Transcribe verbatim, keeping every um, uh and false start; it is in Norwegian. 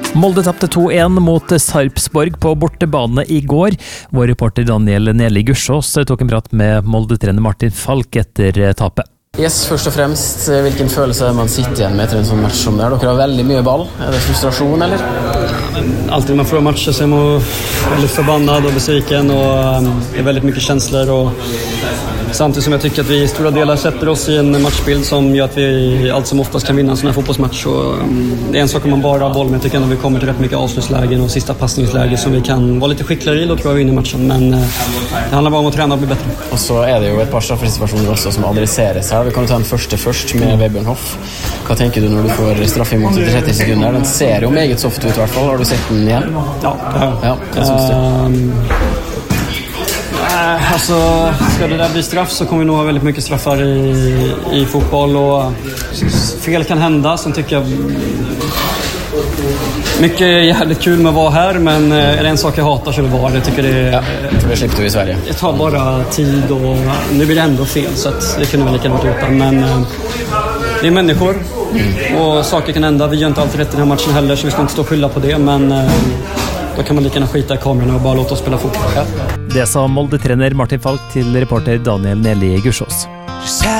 Molde tapte to en mot Sarpsborg på bortebane i går. Vår reporter Daniel Neli Gursås tok en prat med Molde-trener Martin Falk etter tapet. Yes, først og fremst, hvilken følelse man sitter igjen med etter en sånn match som det her? Dere har veldig mye ball. Er det frustrasjon, eller? Alltid när man får matcher så är man väldigt förbannad och besviken och det är väldigt mycket känslor och samtidigt som jag tycker att vi i stora delar sätter oss i en matchbild som gör att vi allt som oftast kan vinna en sån här fotbollsmatch och det är en sak om man bara har boll, men jag tycker att vi kommer till rätt mycket avslutslägen och sista passningslägen som vi kan vara lite skickligare i, då tror jag vi vinner matchen, men det handlar bara om att träna och bli bättre. Og så er det jo et par straffesituasjoner også som adresseres her. Vi kan ta den første først med Vebjørn Hoff. Hva tenker du når du får straff imot etter tretti sekunder? Den ser jo meget soft ut i hvert fall. Har du sett den igjen? Ja, ja. Ja, hva synes du? Um, äh, alltså, ska det där bli straff så kommer vi nog ha väldigt mycket straffar i, i fotboll och fel kan hända. Sen tycker jag mycket jävligt kul med att vara här, men är det en sak jag hatar så är det var. Jag tycker det, ja, för det slipper du i Sverige. Det tar bara tid och nu blir det ändå fel så att det kunde väl lika gärna varit utan, men det är människor mm. och saker kan hända. Vi gör inte alltid rätt i den här matchen heller så vi ska inte stå och skylla på det, men då kan man lika gärna skita i kameran och bara låta oss spela fotboll. Det sa Molde-trener Martin Falk til reporter Daniel Neli Gursås.